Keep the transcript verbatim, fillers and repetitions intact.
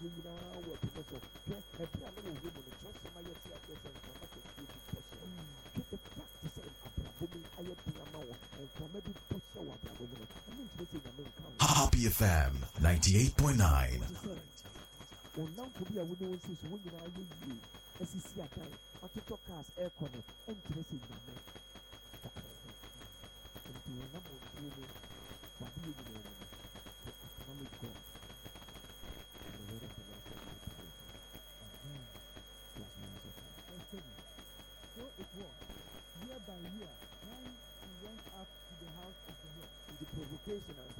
you know what professor get a piano woman trust my yet at the same time to see the person get the practice and abrabumi ayet piano and from maybe push our abrabumi I mean to say I mean count Happy F M ninety-eight point nine. Well, now to be a window says when you are you as you see a time I took your cars air corner and tracing my man and to a number of women for being in the economic growth and the word of the Lord. So it was, year by year, when he went up to the house of the Lord. The provocation and